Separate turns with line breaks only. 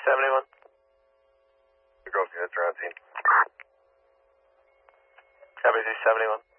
71.
The girls units are on scene.
Copy 371.